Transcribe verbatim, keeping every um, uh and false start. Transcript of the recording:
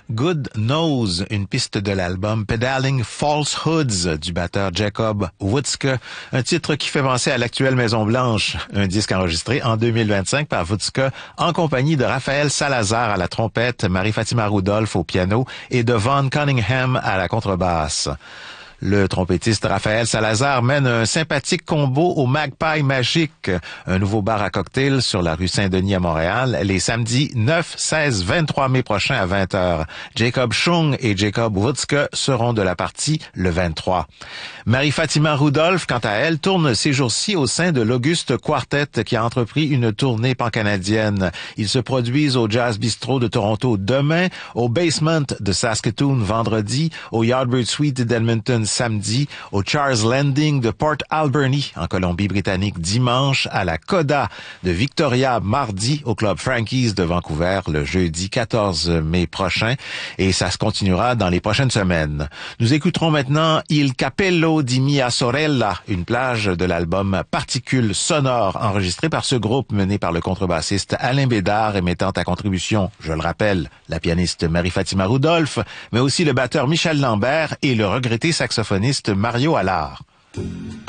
Good Knows, une piste de l'album Pedaling Falsehoods du batteur Jacob Wutzke, un titre qui fait penser à l'actuelle Maison Blanche, un disque enregistré en deux mille vingt-cinq par Wutzke en compagnie de Raphaël Salazar à la trompette, Marie-Fatima Rudolph au piano et de Vaughn Cunningham à la contrebasse. Le trompettiste Raphaël Salazar mène un sympathique combo au Magpie Magique, un nouveau bar à cocktail sur la rue Saint-Denis à Montréal, les samedis neuf, seize, vingt-trois mai prochains à vingt heures. Jacob Chung et Jacob Wutzke seront de la partie le vingt-trois. Marie-Fatima Rudolph, quant à elle, tourne ces jours-ci au sein de l'Auguste Quartet qui a entrepris une tournée pan-canadienne. Ils se produisent au Jazz Bistro de Toronto demain, au Basement de Saskatoon vendredi, au Yardbird Suite d'Edmonton samedi, au Charles Landing de Port Alberni en Colombie-Britannique dimanche, à la Coda de Victoria mardi, au Club Frankie's de Vancouver le jeudi quatorze mai prochain, et ça se continuera dans les prochaines semaines. Nous écouterons maintenant Il Cappello di Mia Sorella, une plage de l'album Particules sonores enregistré par ce groupe mené par le contrebassiste Alain Bédard et mettant à contribution, je le rappelle, la pianiste Marie-Fatima Rudolph, mais aussi le batteur Michel Lambert et le regretté saxophoniste Mario Allard.